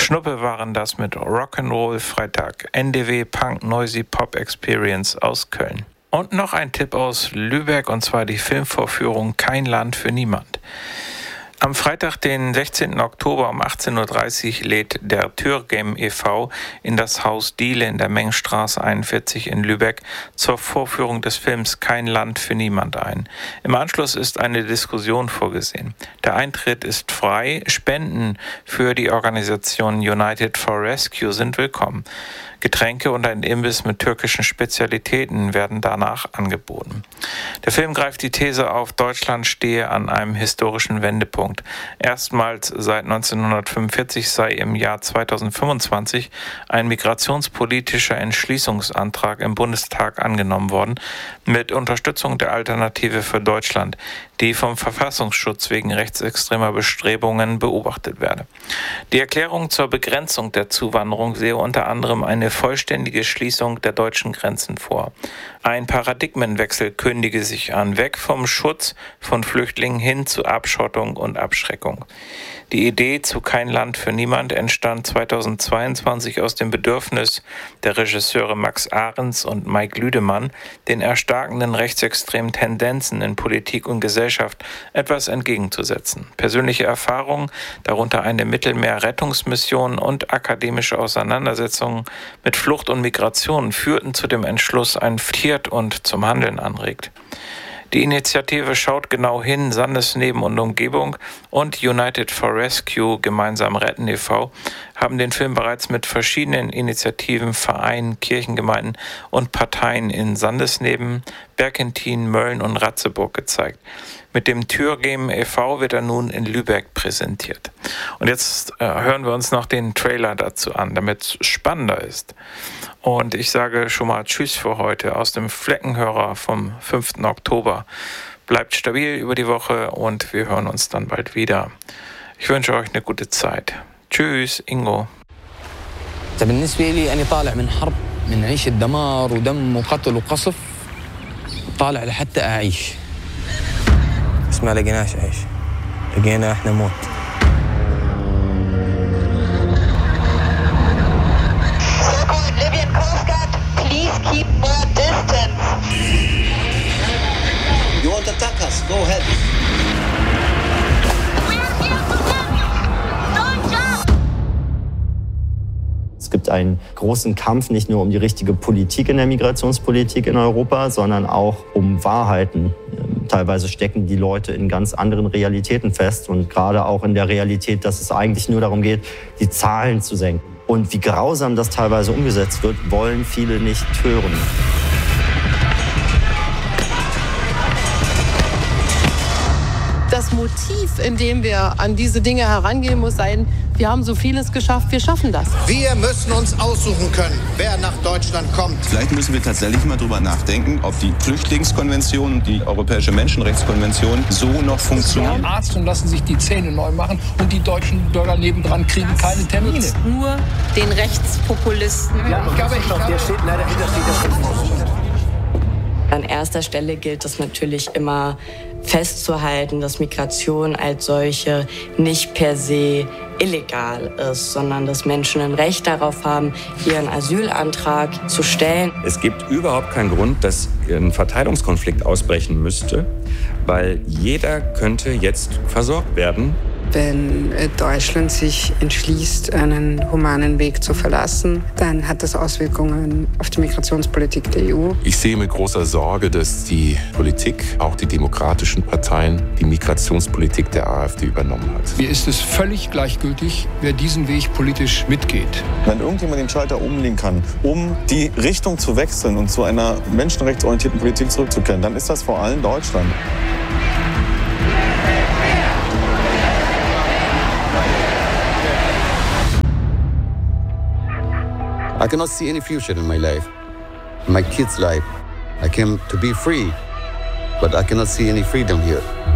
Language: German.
Schnuppe waren das mit Rock'n'Roll Freitag, NDW Punk Noisy Pop Experience aus Köln. Und noch ein Tipp aus Lübeck, und zwar die Filmvorführung Kein Land für Niemand. Am Freitag, den 16. Oktober um 18.30 Uhr lädt der Türgame e.V. in das Haus Diele in der Mengstraße 41 in Lübeck zur Vorführung des Films Kein Land für Niemand ein. Im Anschluss ist eine Diskussion vorgesehen. Der Eintritt ist frei. Spenden für die Organisation United for Rescue sind willkommen. Getränke und ein Imbiss mit türkischen Spezialitäten werden danach angeboten. Der Film greift die These auf, Deutschland stehe an einem historischen Wendepunkt. Erstmals seit 1945 sei im Jahr 2025 ein migrationspolitischer Entschließungsantrag im Bundestag angenommen worden, mit Unterstützung der Alternative für Deutschland, die vom Verfassungsschutz wegen rechtsextremer Bestrebungen beobachtet werde. Die Erklärung zur Begrenzung der Zuwanderung sehe unter anderem eine vollständige Schließung der deutschen Grenzen vor. Ein Paradigmenwechsel kündige sich an, weg vom Schutz von Flüchtlingen hin zu Abschottung und Abschreckung. Die Idee zu Kein Land für Niemand entstand 2022 aus dem Bedürfnis der Regisseure Max Ahrens und Mike Lüdemann, den erstarkenden rechtsextremen Tendenzen in Politik und Gesellschaft etwas entgegenzusetzen. Persönliche Erfahrungen, darunter eine Mittelmeer-Rettungsmission und akademische Auseinandersetzungen mit Flucht und Migration, führten zu dem Entschluss, ein Tiert und zum Handeln anregt. Die Initiative Schaut genau hin, Sandesneben und Umgebung und United for Rescue, gemeinsam Retten e.V., haben den Film bereits mit verschiedenen Initiativen, Vereinen, Kirchengemeinden und Parteien in Sandesneben, Berkentin, Mölln und Ratzeburg gezeigt. Mit dem Türgame e.V. wird er nun in Lübeck präsentiert. Und jetzt hören wir uns noch den Trailer dazu an, damit es spannender ist. Und ich sage schon mal Tschüss für heute aus dem Fleckenhörer vom 5. Oktober. Bleibt stabil über die Woche und wir hören uns dann bald wieder. Ich wünsche euch eine gute Zeit. Tschüss, Ingo. بالنسبة لي أنا طالع من حرب من عيش الدمار ودم وقتل وقصف طالع لحتى أعيش بس ما لقيناش عيش لقينا إحنا موت Libyan Coast Guard, please keep more distance. You want to attack us? Go ahead. Es gibt einen großen Kampf nicht nur um die richtige Politik in der Migrationspolitik in Europa, sondern auch um Wahrheiten. Teilweise stecken die Leute in ganz anderen Realitäten fest und gerade auch in der Realität, dass es eigentlich nur darum geht, die Zahlen zu senken. Und wie grausam das teilweise umgesetzt wird, wollen viele nicht hören. Das Motiv, in dem wir an diese Dinge herangehen, muss sein, wir haben so vieles geschafft, wir schaffen das. Wir müssen uns aussuchen können, wer nach Deutschland kommt. Vielleicht müssen wir tatsächlich mal drüber nachdenken, ob die Flüchtlingskonvention, die Europäische Menschenrechtskonvention so noch funktionieren. Sie Arzt und lassen sich die Zähne neu machen und die deutschen Bürger nebendran kriegen keine Termine. Nur den Rechtspopulisten. Ja, ich glaube, der steht leider hinter steht. An erster Stelle gilt es natürlich immer festzuhalten, dass Migration als solche nicht per se illegal ist, sondern dass Menschen ein Recht darauf haben, ihren Asylantrag zu stellen. Es gibt überhaupt keinen Grund, dass ein Verteilungskonflikt ausbrechen müsste, weil jeder könnte jetzt versorgt werden. Wenn Deutschland sich entschließt, einen humanen Weg zu verlassen, dann hat das Auswirkungen auf die Migrationspolitik der EU. Ich sehe mit großer Sorge, dass die Politik, auch die demokratischen Parteien, die Migrationspolitik der AfD übernommen hat. Mir ist es völlig gleichgültig, wer diesen Weg politisch mitgeht. Wenn irgendjemand den Schalter umlegen kann, um die Richtung zu wechseln und zu einer menschenrechtsorientierten Politik zurückzukehren, dann ist das vor allem Deutschland. I cannot see any future in my life, in my kids' life. I came to be free, but I cannot see any freedom here.